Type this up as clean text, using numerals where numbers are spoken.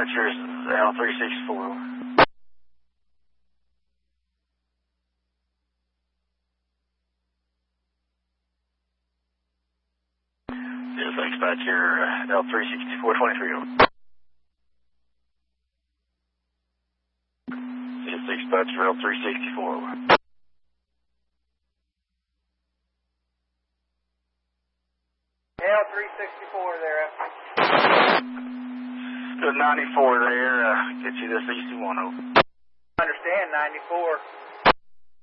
dispatcher, L364. Yes, dispatcher, L364-23. Yes, dispatcher, L364. L364 there. Good 94 there, get you this EC10. Understand, 94.